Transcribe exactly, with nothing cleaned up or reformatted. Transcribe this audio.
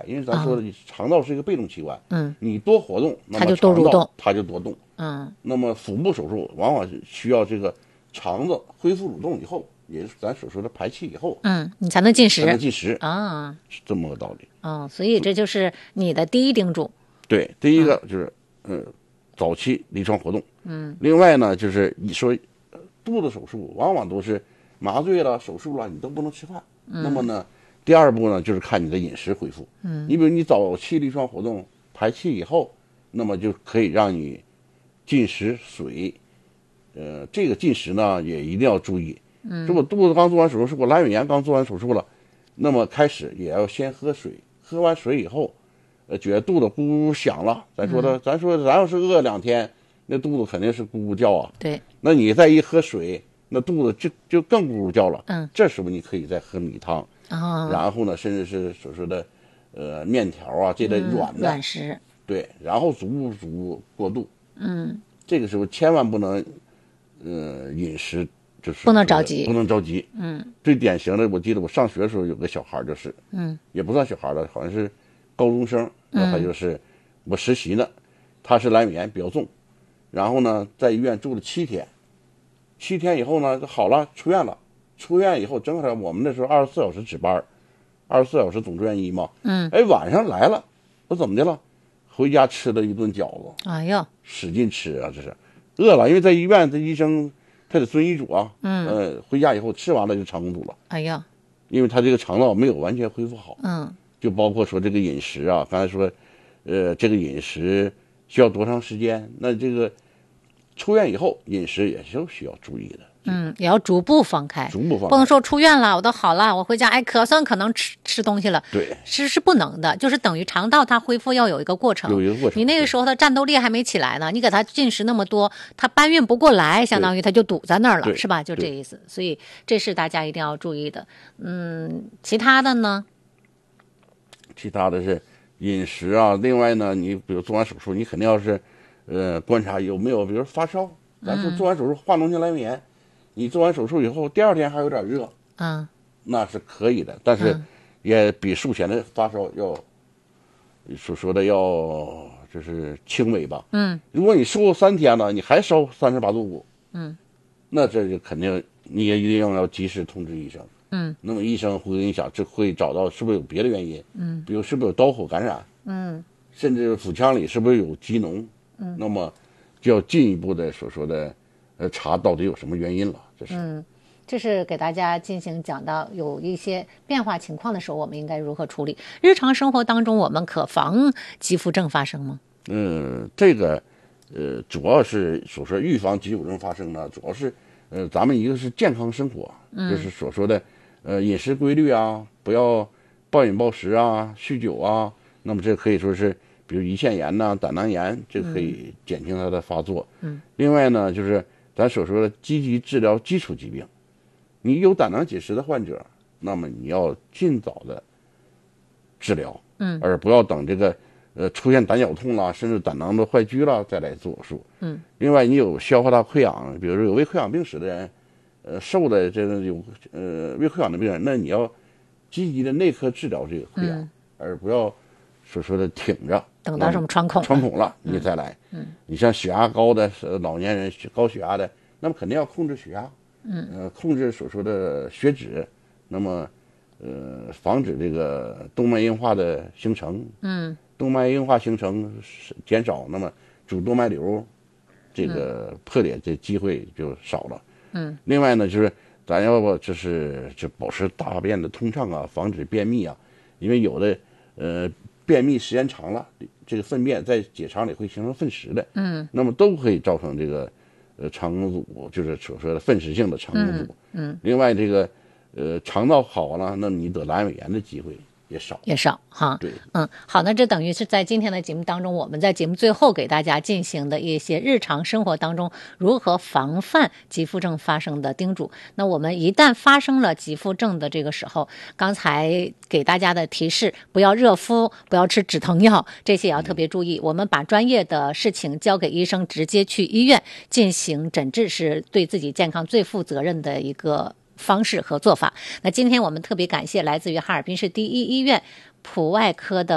因为咱说的肠道是一个被动器官， 嗯， 你多活动，那它就么多蠕动， 它就多动。 嗯， 那么腹部手术往往是需要这个肠子恢复蠕动以后，也是咱所说的排气以后， 嗯，你才能进食， 才能进食啊， 是这么个道理。 哦，所以这就是你的第一叮嘱。 对，第一个就是嗯，早期临床活动。嗯，另外呢，就是你说肚子手术往往都是麻醉了、手术了，你都不能吃饭。嗯，那么呢，第二步呢，就是看你的饮食恢复。嗯，你比如你早期临床活动排气以后，那么就可以让你进食水。呃，这个进食呢也一定要注意。嗯，说我肚子刚做完手术，是我阑尾炎刚做完手术了，那么开始也要先喝水，喝完水以后，呃，觉得肚子咕咕响了，咱说的，嗯、咱说咱要是饿两天，那肚子肯定是咕咕叫啊。 对。 那你再一喝水，那肚子就就更咕咕叫了。 嗯。 这时候你可以再喝米汤。 哦。 然后呢，甚至是所说的，呃，面条啊这类软的、 嗯、软食。 对，然后逐步逐步过渡。 嗯。 这个时候千万不能，呃，饮食就是不能着急， 不能着急。 嗯。 最典型的，我记得我上学的时候有个小孩就是， 嗯， 也不算小孩了，好像是高中生。那他就是、嗯、我实习呢，他是阑尾炎比较重，然后呢在医院住了七天，七天以后呢好了，出院了。出院以后正好我们那时候二十四小时值班，二十四小时总住院医嘛。 嗯。 哎，晚上来了，我怎么的了？回家吃了一顿饺子。 哎呀， 使劲吃啊，这是饿了，因为在医院这医生他得遵医嘱啊。 嗯。 呃，回家以后吃完了就肠梗阻了。 哎呀， 因为他这个肠道没有完全恢复好。 嗯。 就包括说这个饮食啊，刚才说，呃，这个饮食需要多长时间？那这个出院以后饮食也是需要注意的。 嗯，也要逐步放开， 逐步放开， 不能说出院了我都好了，我回家哎可算可能吃吃东西了。 对， 是是不能的，就是等于肠道它恢复要有一个过程， 有一个过程。 你那个时候它战斗力还没起来呢，你给它进食那么多，它搬运不过来，相当于它就堵在那儿了，是吧？就这意思。所以这是大家一定要注意的。嗯，其他的呢？ 其他的是饮食啊，另外呢，你比如做完手术，你肯定要是，呃，观察有没有，比如发烧。咱说做完手术化脓性阑尾炎。嗯，你做完手术以后，第二天还有点热， 嗯， 那是可以的，但是也比术前的发烧要所说的要就是轻微吧。 嗯， 如果你瘦三天了，你还烧三十八度五， 嗯， 那这就肯定你也一定要及时通知医生。 嗯， 那么医生会跟你讲，这会找到是不是有别的原因。 嗯， 比如是不是有刀口感染。 嗯， 甚至腹腔里是不是有积脓。 嗯， 那么就要进一步的所说的。呃，查到底有什么原因了？这是， 嗯，这是给大家进行讲到有一些变化情况的时候，我们应该如何处理？日常生活当中，我们可防急腹症发生吗？ 嗯，这个，呃，主要是所说预防急腹症发生呢，主要是，呃，咱们一个是健康生活， 嗯、 就是所说的，呃，饮食规律啊，不要暴饮暴食啊，酗酒啊，那么这可以说是，比如胰腺炎呐、啊、胆囊炎，这可以减轻它的发作。 嗯， 另外呢，就是咱所说的积极治疗基础疾病，你有胆囊结石的患者，那么你要尽早的治疗， 嗯， 而不要等这个呃出现胆绞痛啦，甚至胆囊的坏疽了再来做手术。 嗯， 另外你有消化道溃疡，比如说有胃溃疡病史的人，呃，瘦的这个有呃胃溃疡的病人，那你要积极的内科治疗这个溃疡， 嗯、 而不要所说的挺着。 等到什么穿孔穿孔了，你再来。 嗯， 你像血压高的老年人，高血压的，那么肯定要控制血压。 嗯， 呃，控制所说的血脂，那么，呃，防止这个动脉硬化的形成。 嗯，动脉硬化形成减少，那么主动脉瘤这个破裂这机会就少了。 嗯， 另外呢，就是咱要不就是就保持大便的通畅啊，防止便秘啊，因为有的呃。便秘时间长了，这个粪便在结肠里会形成粪石的， 嗯， 那么都可以造成这个，呃，肠梗阻，就是所说的粪石性的肠梗阻。 嗯，嗯另外这个，呃，肠道好了，那你得阑尾炎的机会也少， 也少哈。 对， 嗯，好，那这等于是在今天的节目当中，我们在节目最后给大家进行的一些日常生活当中如何防范急腹症发生的叮嘱。那我们一旦发生了急腹症的这个时候，刚才给大家的提示，不要热敷，不要吃止疼药，这些也要特别注意。我们把专业的事情交给医生，直接去医院进行诊治，是对自己健康最负责任的一个方式和做法。那今天我们特别感谢来自于哈尔滨市第一医院普外科的